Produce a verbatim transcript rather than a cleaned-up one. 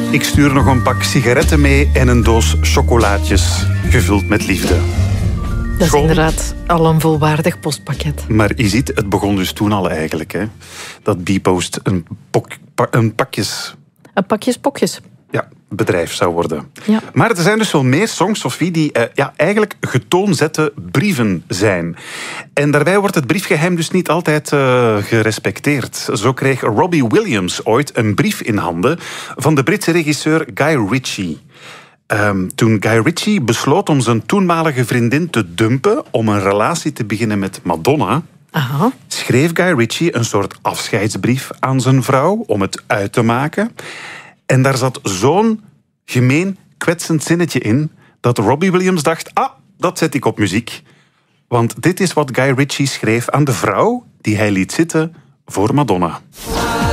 Ik stuur nog een pak sigaretten mee en een doos chocolaatjes, gevuld met liefde. Dat is Schoon. inderdaad al een volwaardig postpakket. Maar je ziet, het begon dus toen al eigenlijk. Hè, dat Bpost een, pok, pa, een pakjes... Een pakjes pokjes. Ja, bedrijf zou worden. Ja. Maar er zijn dus wel meer songs, Sophie, die uh, ja, eigenlijk getoonzette brieven zijn. En daarbij wordt het briefgeheim dus niet altijd uh, gerespecteerd. Zo kreeg Robbie Williams ooit een brief in handen van de Britse regisseur Guy Ritchie. Um, toen Guy Ritchie besloot om zijn toenmalige vriendin te dumpen om een relatie te beginnen met Madonna, Aha. schreef Guy Ritchie een soort afscheidsbrief aan zijn vrouw om het uit te maken. En daar zat zo'n gemeen, kwetsend zinnetje in dat Robbie Williams dacht, ah, dat zet ik op muziek. Want dit is wat Guy Ritchie schreef aan de vrouw die hij liet zitten voor Madonna.